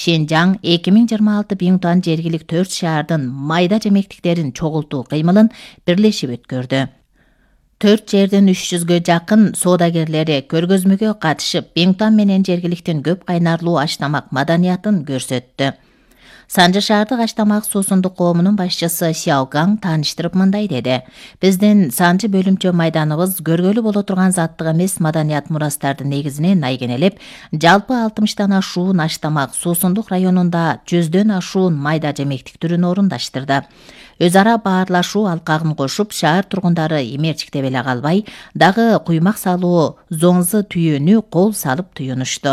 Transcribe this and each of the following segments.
Шинжаң 2026 Биңтуан жергилик 4 шаардын майда жемектиктерин чогултуу кыймылын бирлешип өткөрдү. 4 жердин 300гө жакын соодагерлери көргөзмөгө катышып, Биңтуан менен жергиликтин көп кайнарлуу аштамак маданиятын көрсөттү. Санжы шаардык аштамак суусундук коомунун башчысы Сяогаң тааныштырып мындай деди. Биздин Санжы бөлүмчө майданыбыз көргөлү боло турган заттык эмес маданият мурастардын негизине найгенелеп, жалпы 60тан ашуун аштамак суусундук районунда 100дөн ашуун майда жемектик түрүн орундаштырды. Өз ара баарлашуу алкагын кошуп, шаар тургундары эмерчиктеп эле калбай, дагы куймак салуу зоңзы түйүүнү кол салып туюнушту.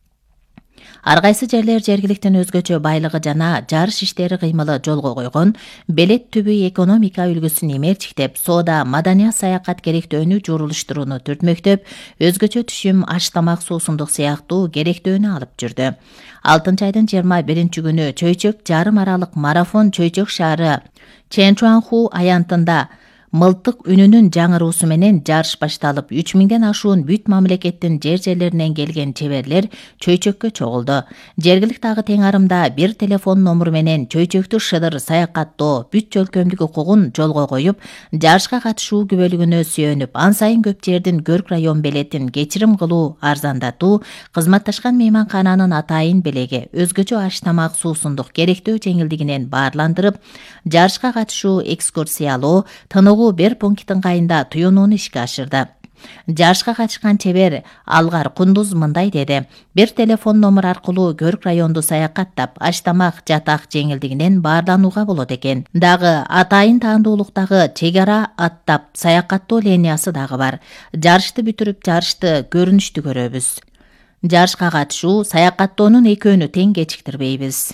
Ар кайсы жерлер жергиликтин өзгөчө байлыгы жана жарыш иштери кыймылы жолго койгон, белет түбү экономика үлгүсүн эмерчиктеп, соода маданият саякат керектөөнү журулуштурууну түртмөктөп, өзгөчө түшүм аштамак суусундук сыяктуу керектөөнү алып жүрдү. 6 айдын 21-күнү Чөйчөк жарым аралык марафон Чөйчөк шаары Чэнчуанху аянтында мылтык үнүнүн жаңыруусу менен жарыш башталып, 3000ден ашуун бүт мамлекеттин жерлеринен келген чеберлер Чөйчөккө чогулду. Жергилик дагы тең арымда бир телефон номуру менен Чөйчөктү шыдыр саякаттоо бүт жөлкөмдүк укугун жолго коюп, жарышка катышуу күбөлүгүнө сүйөнүп, ан сайын көп жердин көрк район белетин кечирим кылуу, арзандатуу, кызматташкан мейманкананын атайын белеги, өзгөчө аштамак суусундук керектөө жеңилдигинен баарландырып, жарышка катышуу, экскурсиялоо, тынугуу бер пункттин кайында туюнууну ишке ашырды. Жарышка катышкан чебер Алгар Кундуз мындай деди. Бир телефон номер аркылуу көрк районду саякаттап, аштамак, жатак жеңилдигинен баарланууга болот экен. Дагы атайын таандуулуктагы чек ара аттап саякаттоо линиясы дагы бар. Жарышты бүтүрүп, жарышты көрүнүштүү көрөбүз. Жарышка катышуу, саякаттоонун экөөнү тең кечиктирбейбиз.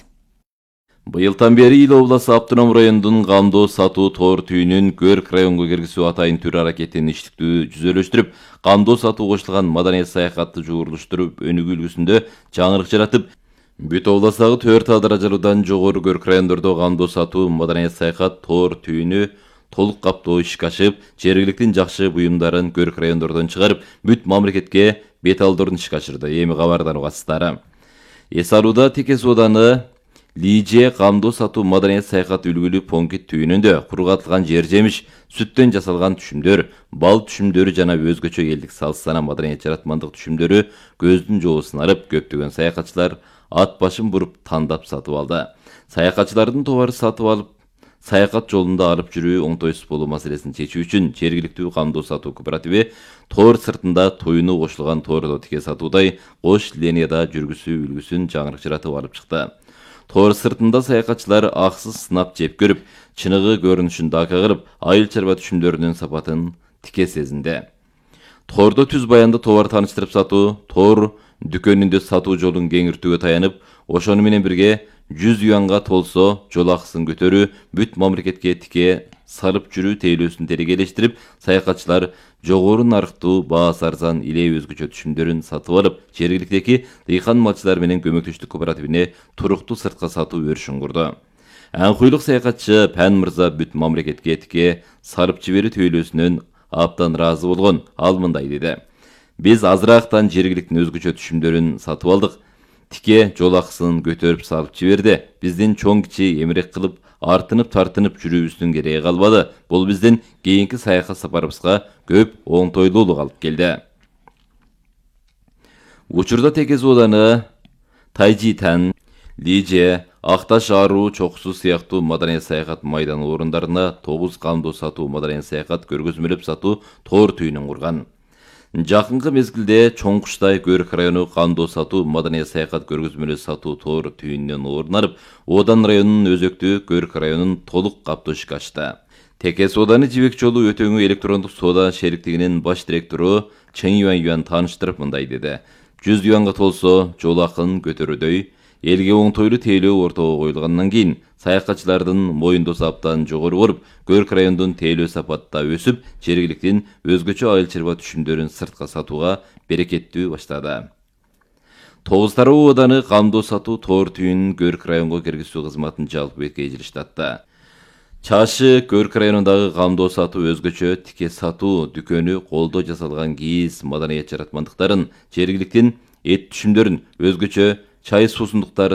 Быйылдан бери Ил обласы Автоном районунун камдоо сатуу тоор түйүнүн көрк районго киргизүү атайын түр аракетин иштиктүү жүзөлөштүрүп, камдоо сатуу кошулган маданият саякатты жуурулуштуруп, өнүгүү үлгүсүндө жаңырык жаратып, бүт областагы 4 даражалуудан жогору көрк райондордо камдоо сатуу маданият саякат тоор түйүнү толук каптоо ишке ашып, жергиликтин жакшы буюмдарын көрк райондордон чыгарып, бүт мамлекетке бет алдырууну ишке ашырды. Эми кабардар угасыздар. Эс алууда Текес ооданы Лиже камдоо сатуу маданият саякат үлгүлүү пункт түйүнүндө кургатылган жер жемиш, сүттөн жасалган түшүмдөр, бал түшүмдөрү жана өзгөчө элдик салт сана маданият жаратмандык түшүмдөрү көздүн жоосун арып, көптөгөн саякатчылар ат башын буруп тандап сатып алды. Саякатчылардын тобары сатып алып, саякат жолунда алып жүрүү оңтойсуз болуу маселесин чечүү үчүн жергиликтүү камдоо сатуу кооперативи тоор сыртында туюну кошулган тоордо тике сатуудай кош линияда жүргүзүү үлгүсүн жаңырык жаратып алып чыкты. Тоор сыртында саякатчылар аксыз сынап жеп көрүп, чыныгы көрүнүшүн дака кылып, айыл чарба түшүмдөрүнүн сапатын тике сезинди. Тоордо түз баянды товар тааныштырып сатуу, тоор дүкөнүндө сатуу жолун кеңиртүүгө таянып, ошону менен бирге 100 юанга толсо жол акысын көтөрүү, бүт мамлекетке тике сарып жүрүү тейлөөсүн терегелештирип, саякатчылар жогору нарыктуу, баасы арзан иле өзгөчө түшүмдөрүн сатып алып, жергиликтеги дыйкан малчылар менен көмөктөштүк кооперативине туруктуу сыртка сатуу өрүшүн курду. Аңкуйлук саякатчы Пән мырза бүт мамлекетке тике сарып жиберүү тейлөөсүнөн абдан ыраазы болгон. Ал мындай деди. Биз азыраактан жергиликтин өзгөчө түшүмдөрүн сатып алдык. Тике жол акысын көтөрүп салып жиберди. Биздин чоң кичи эмерек кылып, артынып тартынып жүрүүбүздүн кереги калбады. Бул биздин кийинки саякат сапарыбызга көп оңтойлуулук алып келди. Учурда Текес ооданы Тайжитан, Лиже, Акташ Аруу чокусу сыяктуу маданият саякат майдан орундарына 9 камдоо сатуу маданият саякат көргөзмөлөп сатуу тоор түйүнүн курган. Жакынкы мезгилде Чоңкуштай көрк району камдоо сатуу маданият саякат көргөзмөлөп сатуу тоор түйүнүнөн орун алып, Одан районунун өзөктүү көрк районун толук каптоо ишке ашты. Текес ооданы жибек жолу өтөңү электрондук соода шериктигинин баш директору Чен Юан тааныштырып мындай деди. 100 юанга толсо жол акын көтөрүүдөй, элге оңтойлуу тейлөө ортого коюлгандан кийин саякатчылардын моюндосу абдан жогору болуп, көрк райондун тейлөө сапатта өсүп, жергиликтин өзгөчө айыл чарба түшүмдөрүн сыртка сатууга берекеттүү баштады. 9 тароо ооданы камдоо сатуу тоор түйүнүн көрк районго киргизүү кызматын жалпы бетке эжириштатты. Чашы көрк районундагы камдоо сатуу өзгөчө тике сатуу дүкөнү колдо жасалган кийиз маданият жаратмандыктарын, жергиликтин эт түшүмдөрүн, өзгөчө чай суусундуктары